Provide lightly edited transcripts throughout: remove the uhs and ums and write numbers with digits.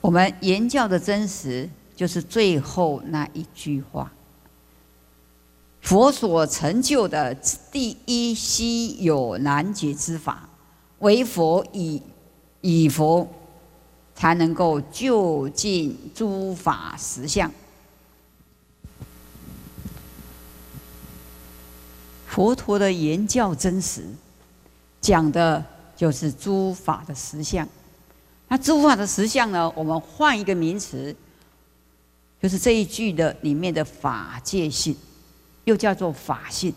我们言教的真实，就是最后那一句话。佛所成就的第一稀有难解之法，唯佛以佛才能够究竟诸法实相。佛陀的言教真实，讲的就是诸法的实相。那诸法的实相呢？我们换一个名词，就是这一句的里面的法界性，又叫做法性。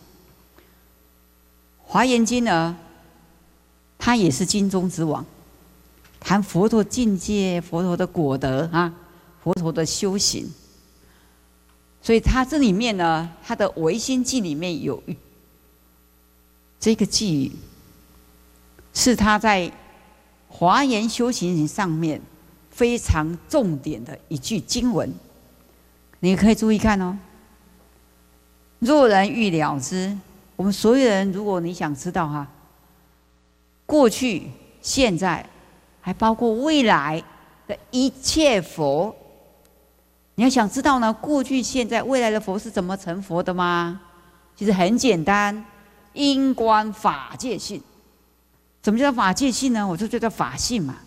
华严经呢，它也是经中之王，谈佛陀境界、佛陀的果德啊，佛陀的修行。所以它这里面呢，它的唯心记里面有这个寄语，是他在华严修行上面非常重点的一句经文，你可以注意看哦。若人欲了知，我们所有人，如果你想知道哈，过去、现在，还包括未来的一切佛，你要想知道呢，过去、现在、未来的佛是怎么成佛的吗？其实很简单，因观法界性。什么叫法界性呢？我就叫法性嘛。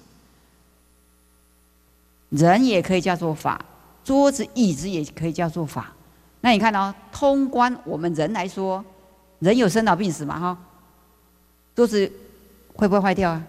人也可以叫做法，桌子、椅子也可以叫做法。那你看哦，通观我们人来说，人有生老病死嘛，哈。桌子会不会坏掉啊？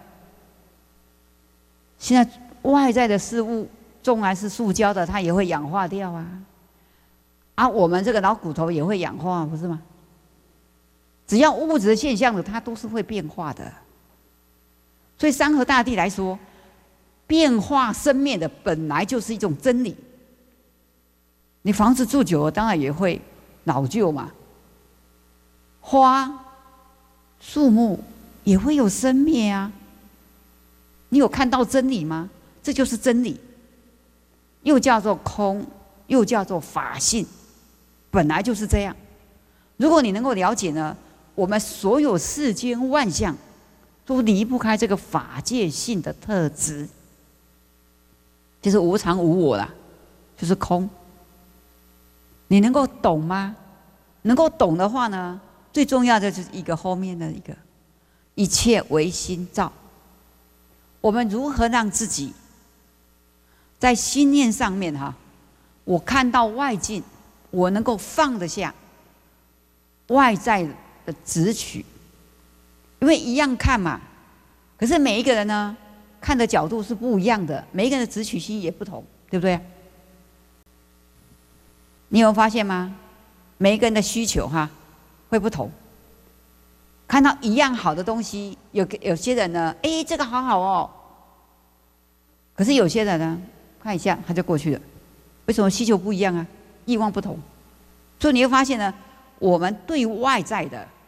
现在外在的事物，纵然是塑胶的，它也会氧化掉啊。啊，我们这个老骨头也会氧化，不是吗？只要物质的现象的，它都是会变化的。所以山河大地来说，变化生灭的本来就是一种真理。你房子住久了，当然也会老旧嘛。花、树木也会有生灭啊。你有看到真理吗？这就是真理，又叫做空，又叫做法性，本来就是这样。如果你能够了解呢，我们所有世间万象都离不开这个法界性的特质，就是无常无我啦，就是空。你能够懂吗？能够懂的话呢，最重要的就是一个后面的一个，一切唯心造。我们如何让自己在心念上面哈，我看到外境，我能够放得下外在的执取，因为一样看嘛，可是每一个人呢，看的角度是不一样的，每一个人的执取心也不同，对不对？你有发现吗？每一个人的需求哈会不同。看到一样好的东西，有些人呢，哎，这个好好哦。可是有些人呢，看一下他就过去了。为什么需求不一样啊？欲望不同。所以你会发现呢，我们对外在的